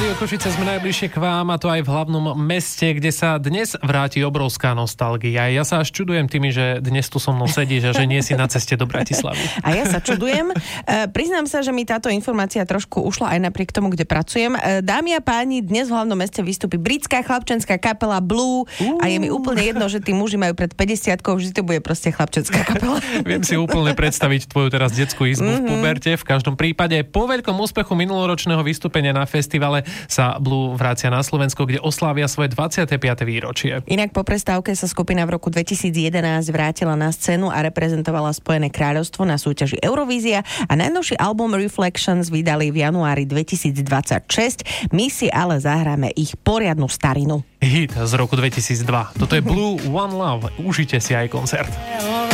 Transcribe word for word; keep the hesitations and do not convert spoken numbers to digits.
Rádio Košice, sme najbližšie k vám, a to aj v hlavnom meste, kde sa dnes vráti obrovská nostalgia. Ja sa až čudujem tými, že dnes tu so mnou sedíš a že nie si na ceste do Bratislavy. A ja sa čudujem. E, priznám sa, že mi táto informácia trošku ušla aj napriek tomu, kde pracujem. E, dámy a páni, dnes v hlavnom meste vystúpi britská chlapčenská kapela Blue uh. a je mi úplne jedno, že tí muži majú pred päťdesiatkou, vždy to bude proste chlapčenská kapela. Viem si úplne predstaviť tvoju teraz detskú izbu mm-hmm. v puberte. V každom prípade po veľkom úspechu minuloročného vystúpenia na festivale sa Blue vrácia na Slovensko, kde oslávia svoje dvadsiate piate výročie. Inak po prestávke sa skupina v roku dvetisícjedenásť vrátila na scénu a reprezentovala Spojené kráľovstvo na súťaži Eurovízia a najnovší album Reflections vydali v januári dvetisícdvadsaťšesť. My si ale zahráme ich poriadnu starinu. Hit z roku dvetisícdva. Toto je Blue One Love. Užite si aj koncert.